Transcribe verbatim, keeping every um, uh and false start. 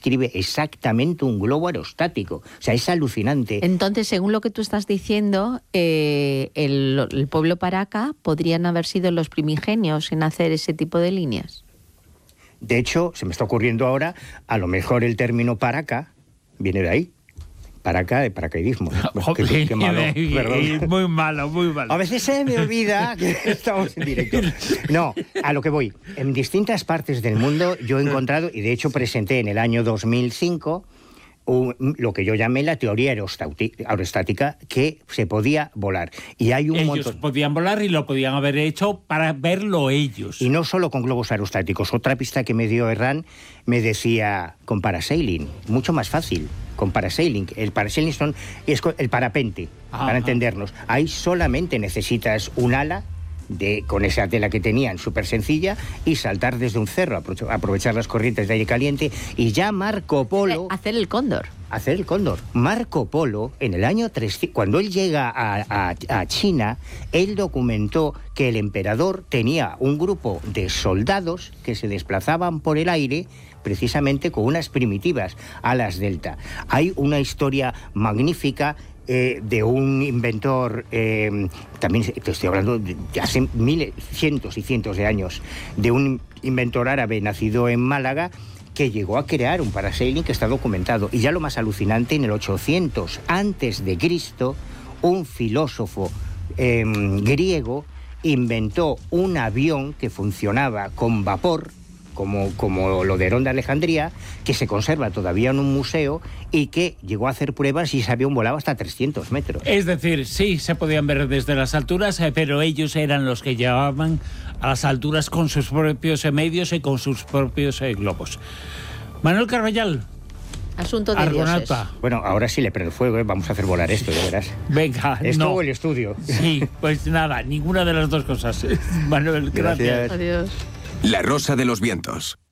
describe exactamente un globo aerostático. O sea, es alucinante. Entonces, según lo que tú estás diciendo, eh, el, el pueblo Paraca podrían haber sido los primigenios en hacer ese tipo de líneas. De hecho, se me está ocurriendo ahora, a lo mejor el término Paraca viene de ahí. Paraca, de paracaidismo. Qué, qué, qué malo, perdón. Muy malo, muy malo. A veces se me olvida que estamos en directo. No, a lo que voy. En distintas partes del mundo yo he encontrado, y de hecho presenté en el año dos mil cinco, un, lo que yo llamé la teoría aerostática, que se podía volar. Y hay un ellos montón... podían volar y lo podían haber hecho para verlo ellos. Y no solo con globos aerostáticos. Otra pista que me dio Herrán me decía con parasailing, mucho más fácil. Con parasailing. El parasailing son, es el parapente, ajá, para entendernos. Ahí solamente necesitas un ala de, con esa tela que tenían, súper sencilla, y saltar desde un cerro, aprovechar las corrientes de aire caliente, y ya Marco Polo... Hacer el cóndor. Hacer el cóndor. Marco Polo, en el año trescientos, cuando él llega a, a, a China, él documentó que el emperador tenía un grupo de soldados que se desplazaban por el aire precisamente con unas primitivas alas delta. Hay una historia magnífica eh, de un inventor, eh, también te estoy hablando de hace miles, cientos y cientos de años, de un inventor árabe nacido en Málaga, que llegó a crear un parasailing que está documentado. Y ya lo más alucinante, en el ochocientos antes de Cristo, un filósofo eh, griego inventó un avión que funcionaba con vapor, como, como lo de Herón de Alejandría, que se conserva todavía en un museo y que llegó a hacer pruebas y ese avión volaba hasta trescientos metros. Es decir, sí, se podían ver desde las alturas, pero ellos eran los que llevaban a las alturas con sus propios medios y con sus propios eh, globos. Manuel Carballal. Asunto de Argonauta. dioses. Bueno, ahora sí le prendo fuego, ¿eh? Vamos a hacer volar esto, ya verás. Venga, ¿Esto no. o el estudio? Sí, pues nada, ninguna de las dos cosas. Manuel, gracias. Gracias. Adiós. La Rosa de los Vientos.